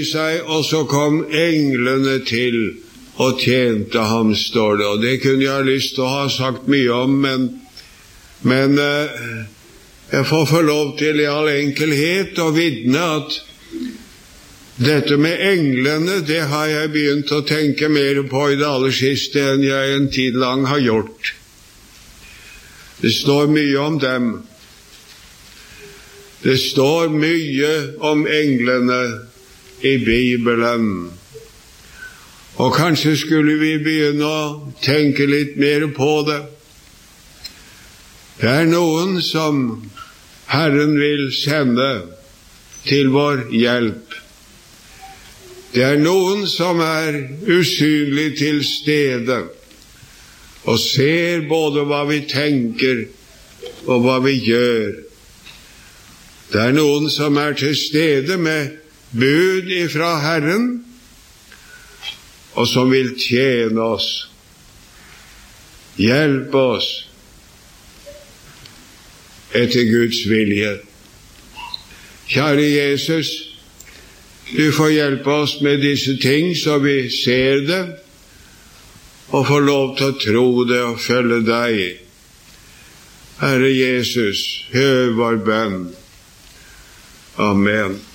seg, og så kom englene til og tjente ham, står det. Og det kunne jeg ha lyst til å ha sagt mye om, men jeg får få lov til i all enkelhet å vitne at dette med englene, det har jeg begynt å tenke mer på i det aller siste enn jeg en tid lang har gjort. Det står mye om dem. Det står mye om englene i Bibelen. Og kanskje skulle vi begynne å tenke litt mer på det. Det er noen som Herren vil sende til vår hjelp. Det er noen som er usynlig til stede og ser både hva vi tenker og hva vi gjør. Det er noen som er til stede med bud ifra Herren, og som vil tjene oss, hjelpe oss etter Guds vilje. Kjære Jesus, du får hjelpe oss med disse ting, så vi ser det, og får lov til å tro det og følge deg. Herre Jesus, hør vår bønn. Amen.